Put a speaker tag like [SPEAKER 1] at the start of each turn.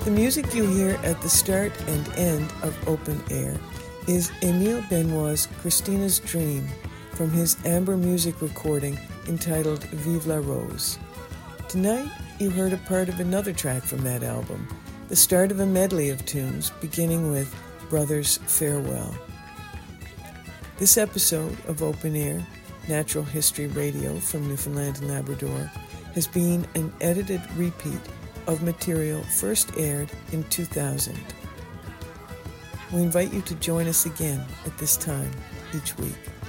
[SPEAKER 1] The music you hear at the start and end of Open Air is Émile Benoit's Christina's Dream from his Amber Music recording entitled Vive la Rose. Tonight, you heard a part of another track from that album, the start of a medley of tunes beginning with Brothers Farewell. This episode of Open Air, Natural History Radio from Newfoundland and Labrador, has been an edited repeat of material first aired in 2000. We invite you to join us again at this time each week.